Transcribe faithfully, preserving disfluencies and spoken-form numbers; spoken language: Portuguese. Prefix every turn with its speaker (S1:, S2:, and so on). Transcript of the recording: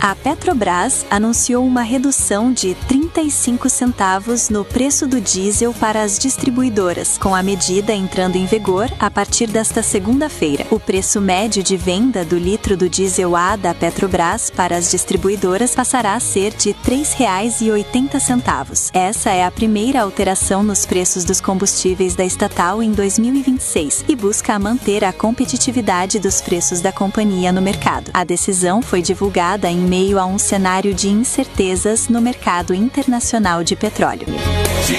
S1: A Petrobras anunciou uma redução de trinta e cinco centavos no preço do diesel para as distribuidoras, com a medida entrando em vigor a partir desta segunda-feira. O preço médio de venda do litro do diesel A da Petrobras para as distribuidoras passará a ser de três reais e oitenta centavos. Essa é a primeira alteração nos preços dos combustíveis da estatal em dois mil e vinte e seis e busca manter a competitividade dos preços da companhia no mercado. A decisão foi divulgada em meio a um cenário de incertezas no mercado internacional de petróleo.